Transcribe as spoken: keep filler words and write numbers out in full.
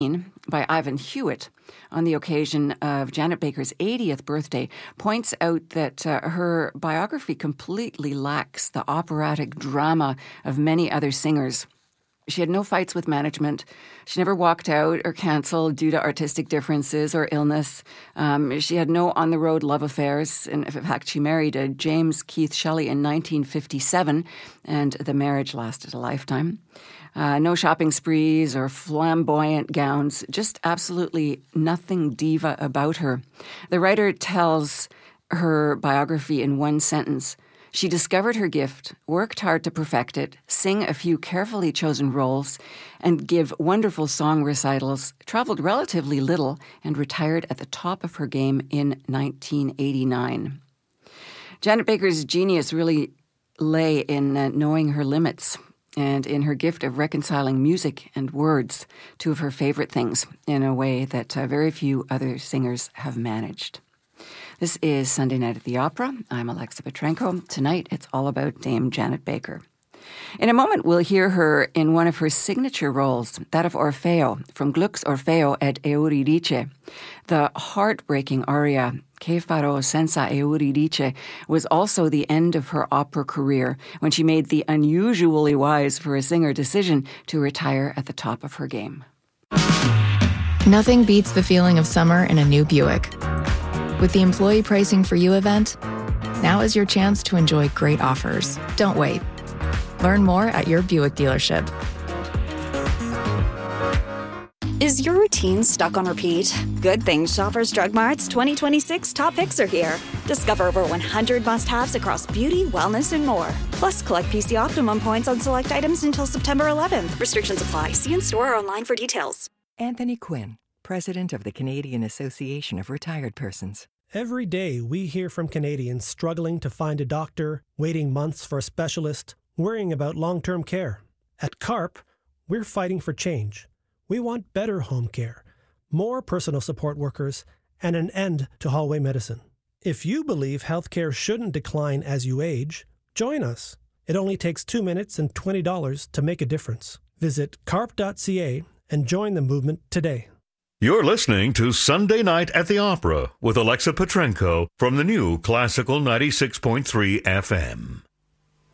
by Ivan Hewitt on the occasion of Janet Baker's eightieth birthday points out that uh, her biography completely lacks the operatic drama of many other singers. She had no fights with management. She never walked out or canceled due to artistic differences or illness. Um, she had no on-the-road love affairs. In fact, she married a James Keith Shelley in nineteen fifty-seven, and the marriage lasted a lifetime. Uh, no shopping sprees or flamboyant gowns, just absolutely nothing diva about her. The writer tells her biography in one sentence. She discovered her gift, worked hard to perfect it, sing a few carefully chosen roles, and give wonderful song recitals, traveled relatively little, and retired at the top of her game in nineteen eighty-nine. Janet Baker's genius really lay in uh, knowing her limits and in her gift of reconciling music and words, two of her favorite things, in a way that uh, very few other singers have managed. This is Sunday Night at the Opera. I'm Alexa Petrenko. Tonight, it's all about Dame Janet Baker. In a moment, we'll hear her in one of her signature roles, that of Orfeo, from Gluck's Orfeo et Euridice. The heartbreaking aria, Che farò senza Euridice, was also the end of her opera career when she made the unusually wise for a singer decision to retire at the top of her game. Nothing beats the feeling of summer in a new Buick. With the Employee Pricing for You event, now is your chance to enjoy great offers. Don't wait. Learn more at your Buick dealership. Is your routine stuck on repeat? Good thing Shoppers Drug Mart's twenty twenty-six top picks are here. Discover over one hundred must-haves across beauty, wellness, and more. Plus, collect P C Optimum points on select items until September eleventh. Restrictions apply. See in-store or online for details. Anthony Quinn, President of the Canadian Association of Retired Persons. Every day we hear from Canadians struggling to find a doctor, waiting months for a specialist, worrying about long-term care. At CARP, we're fighting for change. We want better home care, more personal support workers, and an end to hallway medicine. If you believe healthcare shouldn't decline as you age, join us. It only takes two minutes and twenty dollars to make a difference. Visit carp dot c a and join the movement today. You're listening to Sunday Night at the Opera with Alexa Petrenko from the new Classical ninety-six point three F M.